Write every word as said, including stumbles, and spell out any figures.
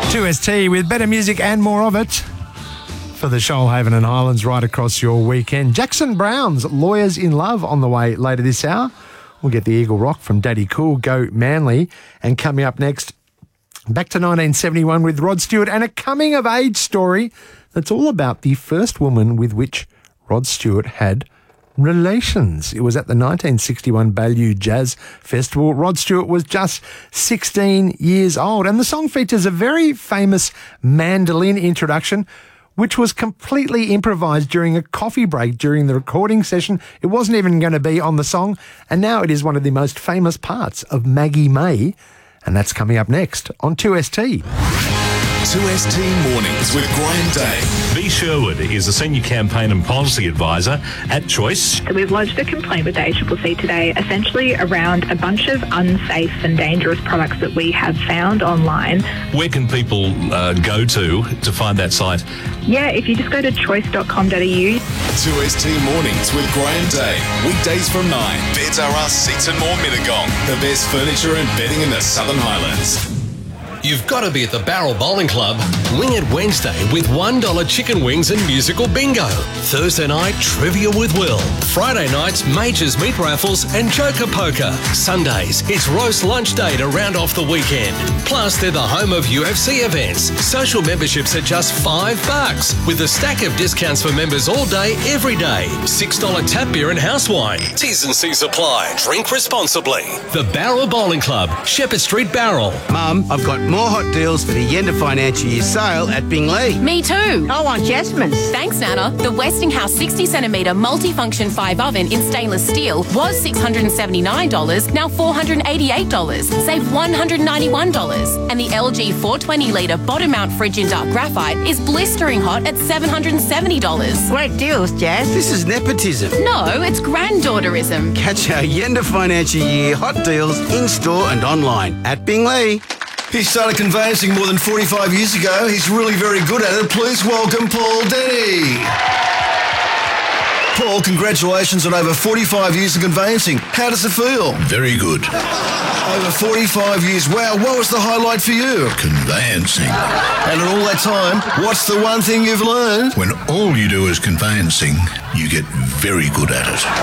two S T with better music and more of it for the Shoalhaven and Highlands right across your weekend. Jackson Brown's Lawyers in Love on the way later this hour. We'll get the Eagle Rock from Daddy Cool, Go Manly. And coming up next, back to nineteen seventy-one with Rod Stewart and a coming-of-age story that's all about the first woman with which Rod Stewart had relations. It was at the nineteen sixty-one Ballieu Jazz Festival. Rod Stewart was just sixteen years old, and the song features a very famous mandolin introduction, which was completely improvised during a coffee break during the recording session. It wasn't even going to be on the song, and now it is one of the most famous parts of Maggie May, and that's coming up next on two S T. two S T Mornings with Graham Day. B. Sherwood is a Senior Campaign and Policy Advisor at Choice. So we've lodged a complaint with the A C C C today, essentially around a bunch of unsafe and dangerous products that we have found online. Where can people uh, go to to find that site? Yeah, if you just go to choice dot com dot a u. two S T Mornings with Graham Day. Weekdays from nine. Beds R Us Seats and More Mittagong. The best furniture and bedding in the Southern Highlands. You've got to be at the Barrel Bowling Club. Wing It Wednesday with one dollar chicken wings and musical bingo. Thursday night, Trivia with Will. Friday nights, Majors Meat Raffles and Joker Poker. Sundays, it's roast lunch day to round off the weekend. Plus, they're the home of U F C events. Social memberships are just five bucks, with a stack of discounts for members all day, every day. six dollar tap beer and house wine. T's and C's apply. Drink responsibly. The Barrel Bowling Club, Shepherd Street, Barrel. Mum, I've got more hot deals for the end of financial year sale at Bingley. Me too. I want Jasmine's. Thanks, Nana. The Westinghouse sixty centimetre multifunction five oven in stainless steel was six hundred seventy-nine dollars, now four hundred eighty-eight dollars. Save one hundred ninety-one dollars. And the L G four hundred twenty litre bottom mount fridge in dark graphite is blistering hot at seven hundred seventy dollars. Great deals, Jazz. This is nepotism. No, it's granddaughterism. Catch our end of financial year hot deals in store and online at Bingley. He started conveyancing more than forty-five years ago. He's really very good at it. Please welcome Paul Denny. Paul, congratulations on over forty-five years of conveyancing. How does it feel? Very good. Over forty-five years. Wow, what was the highlight for you? Conveyancing. And in all that time, what's the one thing you've learned? When all you do is conveyancing, you get very good at it.